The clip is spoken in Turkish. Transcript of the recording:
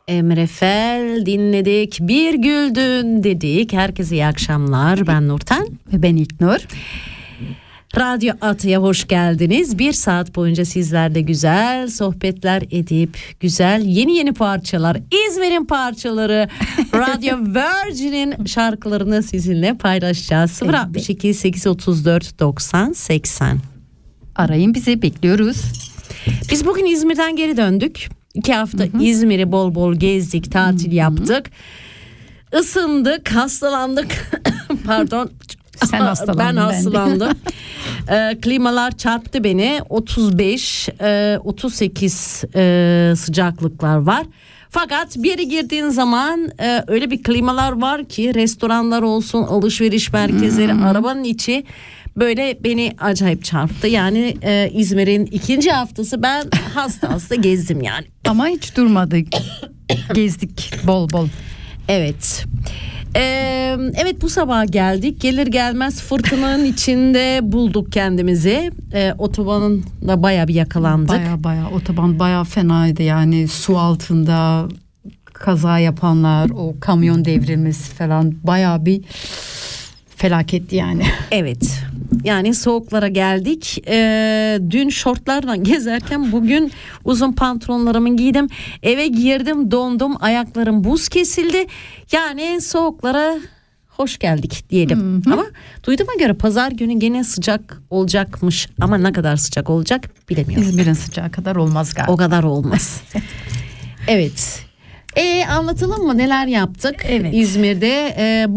Emre Fel dinledik. Bir güldün dedik. Herkese iyi akşamlar. Ben Nurten. Ve ben İlknur. Radyo Atı'ya hoş geldiniz. Bir saat boyunca sizlerle güzel sohbetler edip güzel yeni parçalar, İzmir'in parçaları, Radyo Virgin'in şarkılarını sizinle paylaşacağız. 062 834 90 80. Arayın bizi, bekliyoruz. Biz bugün İzmir'den geri döndük. 2 hafta İzmir'i bol bol gezdik, tatil yaptık. Isındık, hastalandık. Pardon. Sen hastalandın. Ben hastalandım. Klimalar çarptı beni. 35, 38 sıcaklıklar var. Fakat bir yere girdiğin zaman öyle bir klimalar var ki restoranlar olsun, alışveriş merkezleri, arabanın içi böyle beni acayip çarptı. Yani İzmir'in 2. haftası ben hasta gezdim yani. Ama hiç durmadık. Gezdik bol bol. Evet. Evet, bu sabah geldik. Gelir gelmez fırtınanın içinde bulduk kendimizi. Otobanın da bayağı bir yakalandık. Baya otoban baya fenaydı yani, su altında kaza yapanlar, o kamyon devrilmesi falan baya bir felaketti yani. Evet. Yani soğuklara geldik. Dün şortlarla gezerken bugün uzun pantolonlarımı giydim. Eve girdim, dondum, ayaklarım buz kesildi. Yani soğuklara hoş geldik diyelim. Ama duyduğuma göre pazar günü gene sıcak olacakmış. Ama ne kadar sıcak olacak bilemiyorum. İzmir'in sıcağı kadar olmaz galiba. O kadar olmaz. Evet. Anlatalım mı neler yaptık Evet. İzmir'de?